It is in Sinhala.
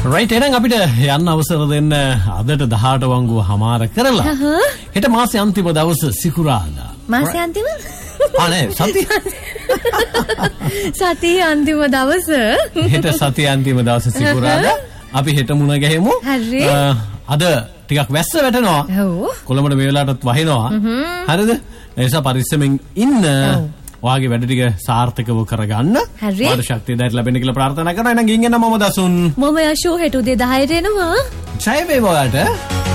රයිට් එහෙනම් අපිට යන්න අවසර දෙන්න අදට 18 වංගුව හමාර කරලා. හෙට මාසේ අන්තිම දවස සිකුරාදා. මාසේ අන්තිම? අනේ සතිය. සතිය අන්තිම දවස. හෙට සතිය අන්තිම දවස සිකුරාදා. අපි හෙට මුණ ගැහෙමු. හරි. අද ටිකක් වැස්ස වැටෙනවා. ඔව්. කොළඹට මේ වෙලාවටත් වහිනවා. හරිද? ඒ නිසා පරිස්සමෙන් ඉන්න. ඔයාගේ වැඩ ටික සාර්ථකව කරගන්න. වාද ශක්තිය දැට ලැබෙන්න කියලා ප්‍රාර්ථනා කරනවා. එහෙනම් ගින් එන්න මම දසුන්. මම යෂෝ හෙට උදේ 10ට එනවා. ජය වේවා ඔයාට.